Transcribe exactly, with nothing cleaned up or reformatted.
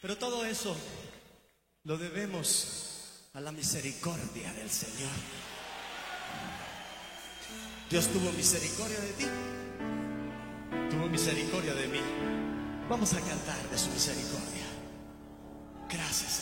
Pero todo eso lo debemos a la misericordia del Señor. Dios tuvo misericordia de ti, tuvo misericordia de mí. Vamos a cantar de su misericordia. Gracias,